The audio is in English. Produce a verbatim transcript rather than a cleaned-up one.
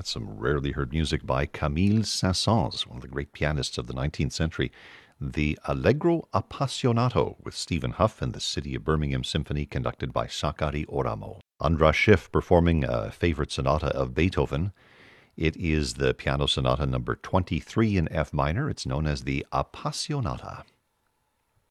That's some rarely heard music by Camille Saint-Saëns, one of the great pianists of the nineteenth century. The Allegro Appassionato with Stephen Huff and the City of Birmingham Symphony conducted by Sakari Oramo. Andras Schiff performing a favorite sonata of Beethoven. It is the piano sonata number twenty-three in F minor. It's known as the Appassionata.